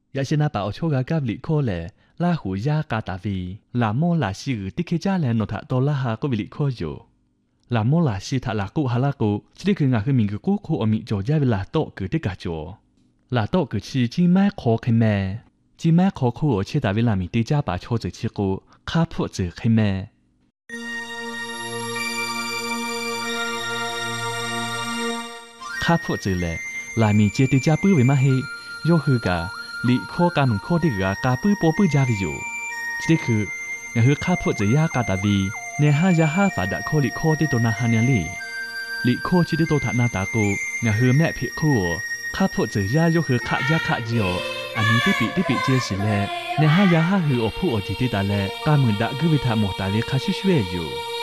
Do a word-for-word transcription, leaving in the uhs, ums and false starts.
ยาชนะป่าเอาโชกากับลิโคแลลาหูยากาตาวีลาโมลาชิติเคจ้าแลนนทะโตลาฮาก็วิลิโคอยู่ลาโมลาชิทะลากุฮาลากุชิได้คืองาคือมิงกุกุคูอมิโจยาเวลาโตคือที่กาโจลาโตคือชีจิแม่โคเคแม่จิแม่โคคูเชตาเวลามิติจ้าป่าโชจึชิกุคาพูจึเคแม่ข้าพูดจือแหละลายมีเจติจ้าปื้อไว้มาให้โยคือกาลิโคกาเหมือนโคที่กากาปื้อโปปื้อจาวิอยู่ที่คืองาคือข้าพูดจือยากาตาวีเนห้ายาห้าฝาดะโคลิโคที่ตัวนาฮาเนลีลิโคชิที่ตัวถานาตากูงาคือแม่เพียคู่ข้าพูดจือยาโยคือขะยาขะจิโออันนี้ที่ปีที่ปีเจสิแลเนห้ายาห้าคืออผู้อดีตตาแลกาเหมือนดะคือวิธาหมกตาเวคาชิชเวอยู่